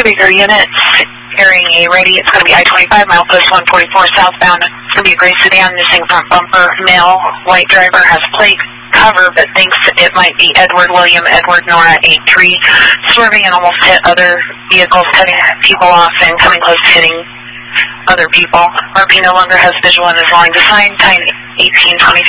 bigger unit carrying a ready. It's going to be I-25, milepost 144 southbound. It's going to be a gray sedan, missing front bumper. Male, white driver, has plate cover, but thinks it might be Edward William, Edward Nora 83, swerving and almost hit other vehicles, cutting people off and coming close to hitting other people. RP no longer has visual and is rolling the sign. Time 18:23.